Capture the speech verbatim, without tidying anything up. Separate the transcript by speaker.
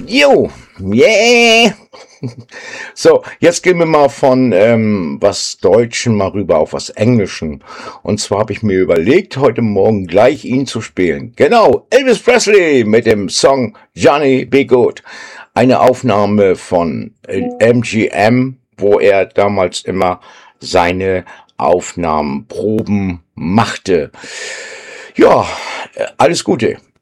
Speaker 1: Jo, yeah. So, jetzt gehen wir mal von ähm, was Deutschen mal rüber auf was Englischen. Und zwar habe ich mir überlegt, heute Morgen gleich ihn zu spielen. Genau, Elvis Presley mit dem Song Johnny Be Good. Eine Aufnahme von äh, M G M, wo er damals immer seine Aufnahmen, Proben machte. Ja, äh, alles Gute.